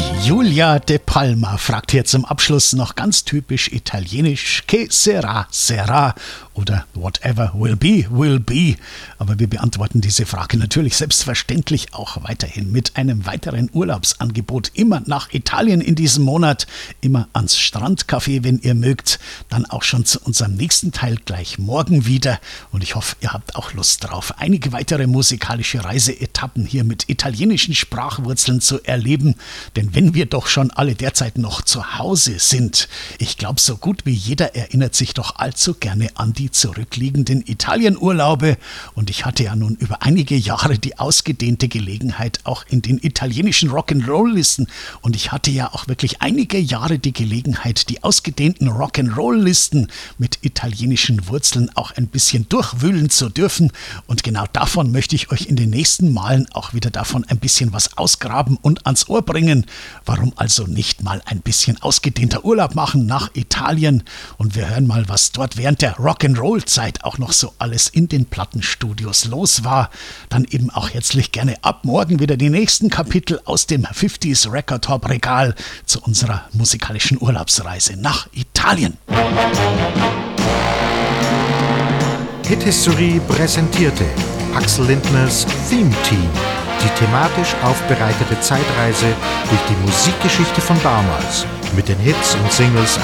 Julia De Palma fragt hier zum Abschluss noch ganz typisch italienisch: Che sera, sera oder whatever will be, will be. Aber wir beantworten diese Frage natürlich selbstverständlich auch weiterhin mit einem weiteren Urlaubsangebot. Immer nach Italien in diesem Monat, immer ans Strandcafé, wenn ihr mögt. Dann auch schon zu unserem nächsten Teil gleich morgen wieder. Und ich hoffe, ihr habt auch Lust drauf, einige weitere musikalische Reiseetappen hier mit italienischen Sprachwurzeln zu erleben. Denn wenn wir doch schon alle derzeit noch zu Hause sind, ich glaube, so gut wie jeder erinnert sich doch allzu gerne an die zurückliegenden Italienurlaube. Und ich hatte ja nun über einige Jahre die ausgedehnte Gelegenheit, auch in den italienischen Rock'n'Roll-Listen, und ich hatte ja auch wirklich einige Jahre die Gelegenheit, die ausgedehnten Rock'n'Roll-Listen mit italienischen Wurzeln auch ein bisschen durchwühlen zu dürfen. Und genau davon möchte ich euch in den nächsten Malen auch wieder davon ein bisschen was ausgraben und ans Ohr bringen. Warum also nicht mal ein bisschen ausgedehnter Urlaub machen nach Italien? Und wir hören mal, was dort während der Rock'n'Roll-Zeit auch noch so alles in den Plattenstudios los war. Dann eben auch herzlich gerne ab morgen wieder die nächsten Kapitel aus dem 50s Record Top Regal zu unserer musikalischen Urlaubsreise nach Italien. Hit History präsentierte Axel Lindners Theme Team. Die thematisch aufbereitete Zeitreise durch die Musikgeschichte von damals mit den Hits und Singles